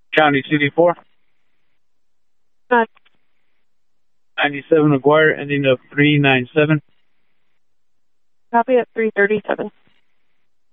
County CD4. Uh, 97 McGuire, ending of 397. Copy at 337.